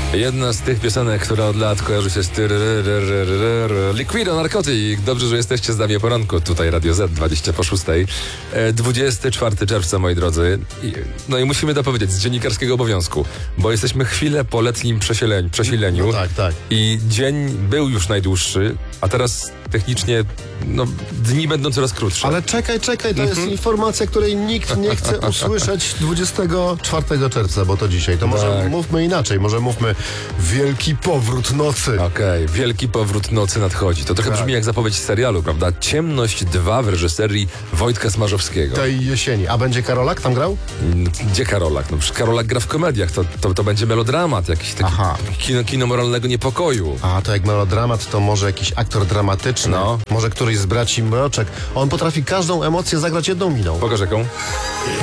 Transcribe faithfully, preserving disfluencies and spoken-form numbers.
Jedna z tych piosenek, która od lat kojarzy się z tyryryryryryrr. Liquido, narkotyk. Dobrze, że jesteście z nami o poranku. Tutaj Radio Z, dwadzieścia po szóstej. dwudziestego czwartego czerwca, moi drodzy. I, no i musimy to powiedzieć z dziennikarskiego obowiązku, bo jesteśmy chwilę po letnim przesileniu. przesileniu No tak, tak. I dzień był już najdłuższy, a teraz technicznie no, dni będą coraz krótsze. Ale czekaj, czekaj, to jest informacja, której nikt nie chce usłyszeć dwudziestego czwartego czerwca, bo to dzisiaj. To może Tak. mówmy inaczej, może mówmy wielki powrót nocy. Okej, wielki powrót nocy nadchodzi. To trochę Tak. brzmi jak zapowiedź serialu, prawda? Ciemność dwa w reżyserii Wojtka Smarzowskiego. Tej jesieni. A będzie Karolak tam grał? Gdzie Karolak? No przecież Karolak gra w komediach, to, to, to będzie melodramat, jakiś taki Aha. kino, kino moralnego niepokoju. A to jak melodramat, to może jakiś aktor dramatyczny. No. Może któryś z braci Mroczek. On potrafi każdą emocję zagrać jedną miną. Pokaż jaką?